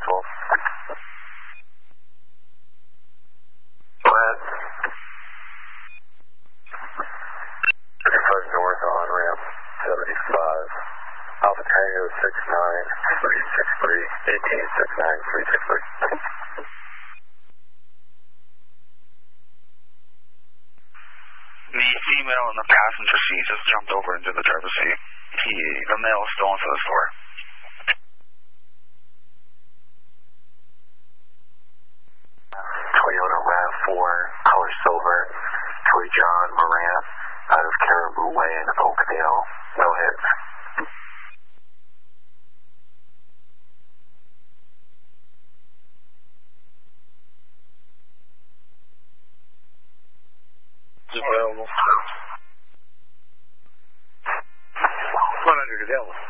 Go ahead. 35 north on ramp 75. Alpha Tango 69 363 1869 363. The female in the passenger seat just jumped over into the driver's seat. The male is still into the store. Toyota RAV4, color silver, Troy John Moran, out of Caribou Way in Oakdale. No hits. Available. 100 available.